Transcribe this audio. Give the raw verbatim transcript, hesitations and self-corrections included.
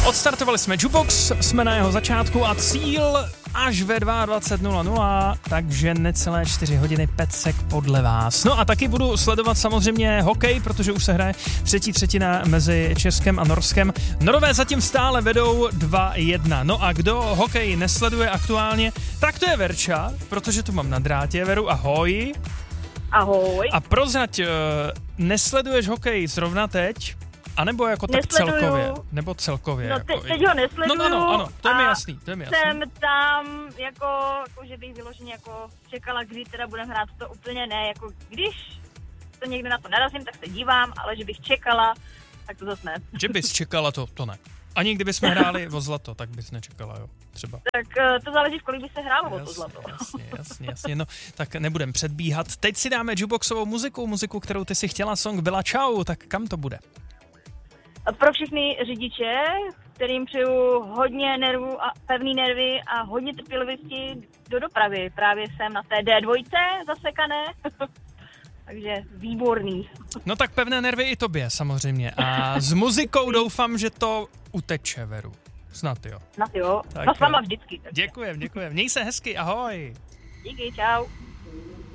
Odstartovali jsme Jukebox, jsme na jeho začátku a cíl až ve dvacet dva nula nula, takže necelé čtyři hodiny pět sek podle vás. No a taky budu sledovat samozřejmě hokej, protože už se hraje třetí třetina mezi Českem a Norskem. Norové zatím stále vedou dva jedna. No a kdo hokej nesleduje aktuálně, tak to je Verča, protože tu mám na drátě. Veru, ahoj. Ahoj. A prozrať, nesleduješ hokej zrovna teď? A nebo jako tak Nesleduju. celkově? Nebo celkově? No jako te, teď ho nesleduju. No ano, ano, to je mi a jasný, to je mi jasný. jsem tam jako, jako, že bych vyloženě jako čekala, kdy teda budeme hrát, to úplně ne, jako když to někdy na to narazím, tak se dívám, ale že bych čekala, tak to zase ne. Že bys čekala, to, to ne. Ani kdybychom hráli o zlato, tak bys nečekala, jo, třeba. Tak to záleží, v kolik by se hrálo o to zlato. Jasně, jasně, jasně, no, tak nebudem předbíhat. Teď si dáme jukeboxovou muziku, muziku, kterou ty si chtěla, song byla Čau, tak kam to bude? Pro všechny řidiče, kterým přeju hodně nervů a pevný nervy a hodně trpělivosti do dopravy. Právě jsem na té dé dva zasekané, takže výborný. No tak pevné nervy i tobě samozřejmě. A s muzikou doufám, že to uteče, Veru. Snad jo. Snad jo, Tak no s váma jo. vždycky. Takže. Děkujem, děkujem. Měj se hezky, ahoj. Díky, čau.